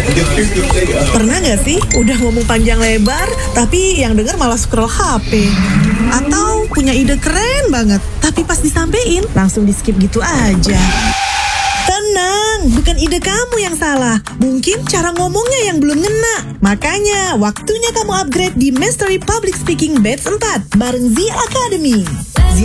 Pernah gak sih udah ngomong panjang lebar, tapi yang denger malah scroll HP? Atau punya ide keren banget, tapi pas disampein langsung di skip gitu aja? Tenang, bukan ide kamu yang salah. Mungkin cara ngomongnya yang belum ngena. Makanya, waktunya kamu upgrade di Mastery Public Speaking Batch 4 bareng Z Academy.